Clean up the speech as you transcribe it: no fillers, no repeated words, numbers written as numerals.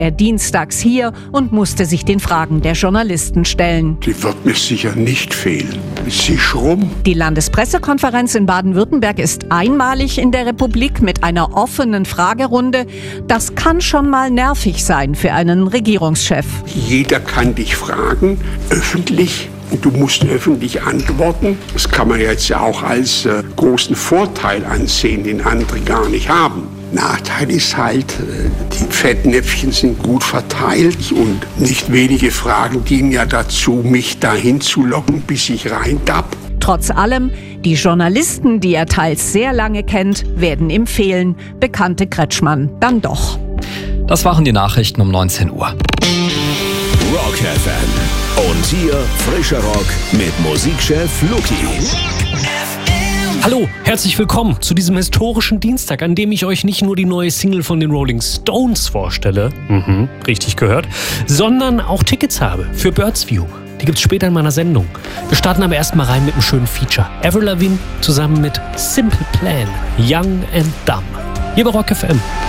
er dienstags hier und musste sich den Fragen der Journalisten stellen. Die wird mir sicher nicht fehlen. Ist sie schrumm? Die Landespressekonferenz in Baden-Württemberg ist einmalig in der Republik mit einer offenen Fragerunde. Das kann schon mal nervig sein für einen Regierungschef. Jeder kann dich fragen, öffentlich. Und du musst öffentlich antworten. Das kann man jetzt ja auch als großen Vorteil ansehen, den andere gar nicht haben. Nachteil ist halt, die Fettnäpfchen sind gut verteilt und nicht wenige Fragen dienen ja dazu, mich dahin zu locken, bis ich reintapp. Trotz allem, die Journalisten, die er teils sehr lange kennt, werden ihm fehlen, bekannte Kretschmann dann doch. Das waren die Nachrichten um 19 Uhr. Rock FM. Und hier frischer Rock mit Musikchef Luki. Hallo, herzlich willkommen zu diesem historischen Dienstag, an dem ich euch nicht nur die neue Single von den Rolling Stones vorstelle, richtig gehört, sondern auch Tickets habe für Birds View. Die gibt's später in meiner Sendung. Wir starten aber erstmal rein mit einem schönen Feature. Avril Lavigne zusammen mit Simple Plan, Young and Dumb. Hier bei Rock FM.